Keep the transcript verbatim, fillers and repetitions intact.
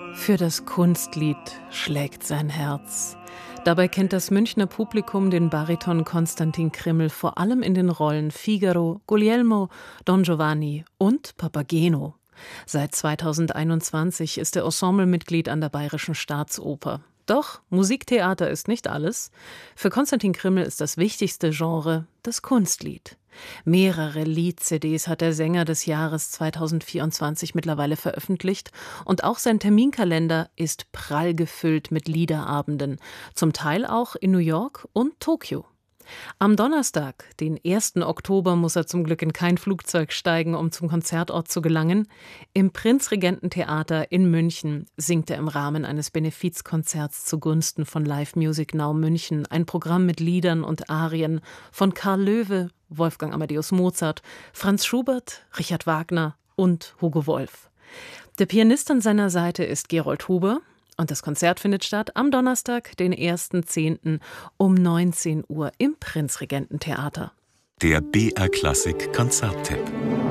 Für das Kunstlied schlägt sein Herz. Dabei kennt das Münchner Publikum den Bariton Konstantin Krimml vor allem in den Rollen Figaro, Guglielmo, Don Giovanni und Papageno. Seit zweitausendeinundzwanzig ist er Ensemblemitglied an der Bayerischen Staatsoper. Doch Musiktheater ist nicht alles. Für Konstantin Krimml ist das wichtigste Genre das Kunstlied. Mehrere Lied-C Ds hat der Sänger des Jahres zweitausendvierundzwanzig mittlerweile veröffentlicht und auch sein Terminkalender ist prall gefüllt mit Liederabenden, zum Teil auch in New York und Tokio. Am Donnerstag, den ersten Oktober, muss er zum Glück in kein Flugzeug steigen, um zum Konzertort zu gelangen. Im Prinzregententheater in München singt er im Rahmen eines Benefizkonzerts zugunsten von Live Music Now München ein Programm mit Liedern und Arien von Karl Loewe, Wolfgang Amadeus Mozart, Franz Schubert, Richard Wagner und Hugo Wolf. Der Pianist an seiner Seite ist Gerold Huber. Und das Konzert findet statt am Donnerstag, den ersten zehnten um neunzehn Uhr im Prinzregententheater. Der B R Klassik Konzerttipp.